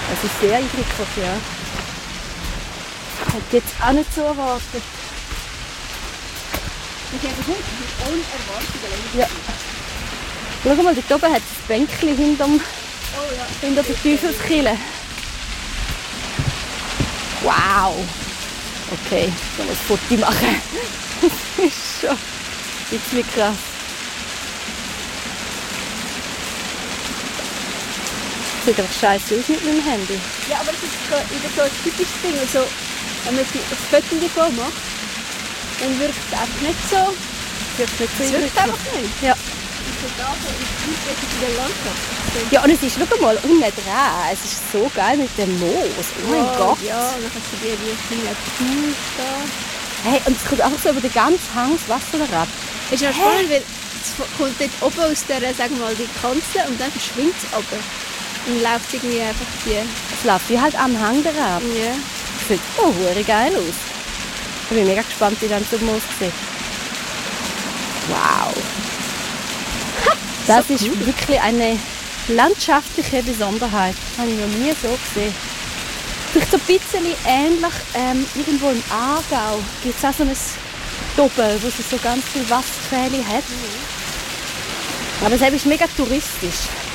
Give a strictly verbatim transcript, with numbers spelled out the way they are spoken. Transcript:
Das ist sehr eindrücklich, ja. Hätte jetzt auch nicht so erwartet. Ich habe schon ohne Erwartungen. Ja. Schau mal, dort oben hat es ein Bänkchen hinterm, Oh ja. hinter der Teufelskille. Wow! Okay, ich muss ein Foto machen. Das ist schon ein bisschen krass. Sieht einfach scheiße aus mit meinem Handy. Ja, aber das ist so- wieder so ein typisches Ding. Also, wenn man die- das Foto davon macht, dann wirkt es einfach nicht so. Wirkt nicht so Es wirkt eindrücklich. einfach nicht. Ja. Es ist so da so in der Landschaft. Ja, und es ist, schau mal, unten dran. Es ist so geil mit dem Moos. Oh mein Gott. Ja, und dann kannst du dir wie ein kleiner Pool da. Hey, und es kommt einfach so über den ganzen Hang das Wasser herab. Es ist ja spannend, weil es kommt dort oben aus der, sagen wir mal, die Kanzel und dann verschwindet es runter. Und läuft irgendwie einfach die... Es läuft wie halt am Hang herab. Ja. Das sieht oh, hure geil aus. Ich bin mega gespannt, wie dann so Moos sieht. Wow. Das So ist cool. wirklich eine landschaftliche Besonderheit. Das habe ich noch nie so gesehen. Vielleicht so ein bisschen ähnlich, ähm, irgendwo im Aargau gibt es auch so ein Doppel, wo es so ganz viele Wasserquellen hat. Aber es ist mega touristisch.